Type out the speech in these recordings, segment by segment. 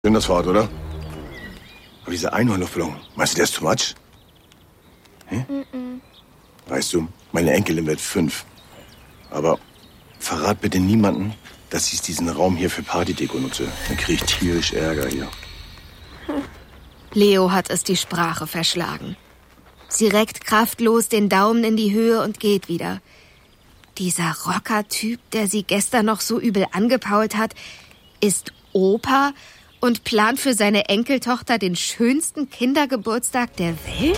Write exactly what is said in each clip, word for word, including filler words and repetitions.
Schön das Wort, oder? Aber diese Einhornluftballon, meinst du, der ist too much? Hm? Mm-mm. Weißt du, meine Enkelin wird fünf. Aber verrat bitte niemanden, dass ich diesen Raum hier für Partydeko nutze. Dann kriege ich tierisch Ärger hier. Leo hat es die Sprache verschlagen. Sie reckt kraftlos den Daumen in die Höhe und geht wieder. Dieser Rocker-Typ, der sie gestern noch so übel angepault hat, ist Opa und plant für seine Enkeltochter den schönsten Kindergeburtstag der Welt?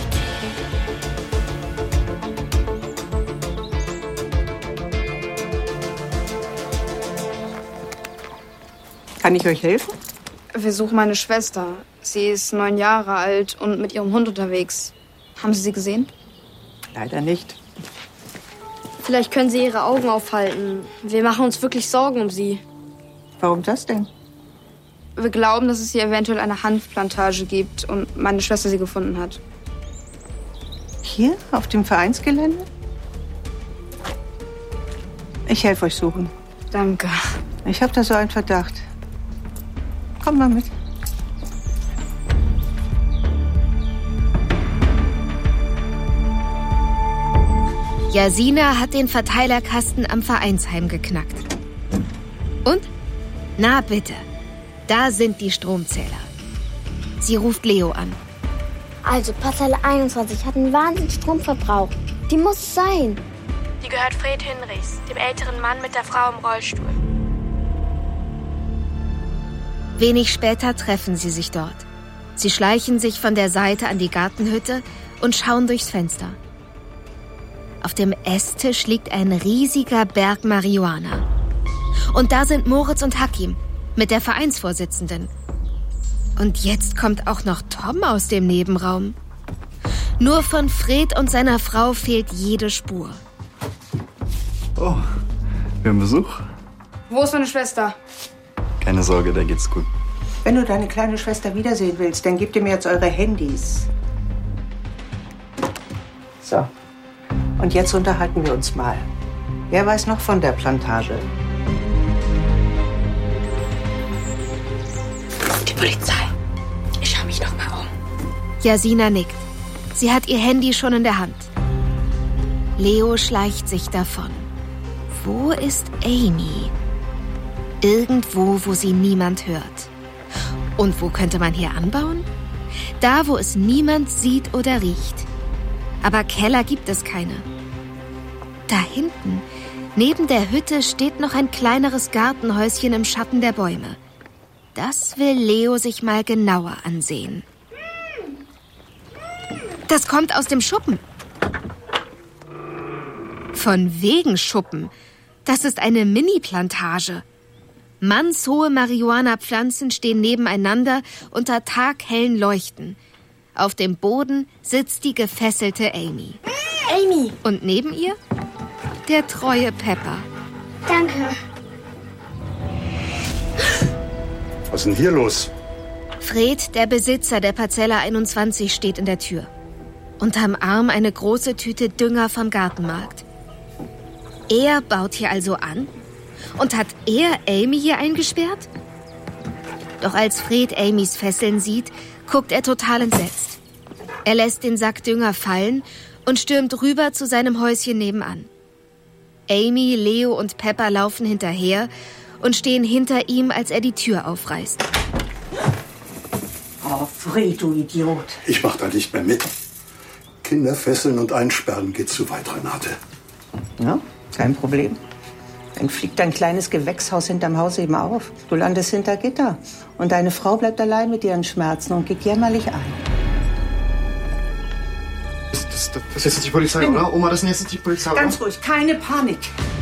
Kann ich euch helfen? Wir suchen meine Schwester. Sie ist neun Jahre alt und mit ihrem Hund unterwegs. Haben Sie sie gesehen? Leider nicht. Vielleicht können Sie Ihre Augen aufhalten. Wir machen uns wirklich Sorgen um sie. Warum das denn? Wir glauben, dass es hier eventuell eine Hanfplantage gibt und meine Schwester sie gefunden hat. Hier, auf dem Vereinsgelände? Ich helfe euch suchen. Danke. Ich habe da so einen Verdacht. Komm mal mit. Jasina hat den Verteilerkasten am Vereinsheim geknackt. Und? Na bitte, da sind die Stromzähler. Sie ruft Leo an. Also, Parzelle einundzwanzig hat einen wahnsinnigen Stromverbrauch. Die muss es sein. Die gehört Fred Hinrichs, dem älteren Mann mit der Frau im Rollstuhl. Wenig später treffen sie sich dort. Sie schleichen sich von der Seite an die Gartenhütte und schauen durchs Fenster. Auf dem Esstisch liegt ein riesiger Berg Marihuana. Und da sind Moritz und Hakim mit der Vereinsvorsitzenden. Und jetzt kommt auch noch Tom aus dem Nebenraum. Nur von Fred und seiner Frau fehlt jede Spur. Oh, wir haben Besuch? Wo ist meine Schwester? Keine Sorge, da geht's gut. Wenn du deine kleine Schwester wiedersehen willst, dann gebt ihr mir jetzt eure Handys. So. Und jetzt unterhalten wir uns mal. Wer weiß noch von der Plantage? Die Polizei. Ich schau mich noch mal um. Jasina nickt. Sie hat ihr Handy schon in der Hand. Leo schleicht sich davon. Wo ist Amy? Irgendwo, wo sie niemand hört. Und wo könnte man hier anbauen? Da, wo es niemand sieht oder riecht. Aber Keller gibt es keine. Da hinten, neben der Hütte, steht noch ein kleineres Gartenhäuschen im Schatten der Bäume. Das will Leo sich mal genauer ansehen. Das kommt aus dem Schuppen. Von wegen Schuppen. Das ist eine Mini-Plantage. Mannshohe Marihuana-Pflanzen stehen nebeneinander unter taghellen Leuchten. Auf dem Boden sitzt die gefesselte Amy. Amy! Und neben ihr der treue Pepper. Danke. Was ist denn hier los? Fred, der Besitzer der Parzelle einundzwanzig, steht in der Tür. Unterm Arm eine große Tüte Dünger vom Gartenmarkt. Er baut hier also an? Und hat er Amy hier eingesperrt? Doch als Fred Amys Fesseln sieht, guckt er total entsetzt. Er lässt den Sack Dünger fallen und stürmt rüber zu seinem Häuschen nebenan. Amy, Leo und Pepper laufen hinterher und stehen hinter ihm, als er die Tür aufreißt. Oh, Fred, du Idiot. Ich mach da nicht mehr mit. Kinder fesseln und einsperren geht zu weit, Renate. Ja, kein Problem. Dann fliegt dein kleines Gewächshaus hinterm Haus eben auf. Du landest hinter Gitter. Und deine Frau bleibt allein mit ihren Schmerzen und geht jämmerlich ein. Das, das, das ist jetzt die Polizei, oder? Oma, das ist jetzt die Polizei, oder? Ganz ruhig, keine Panik.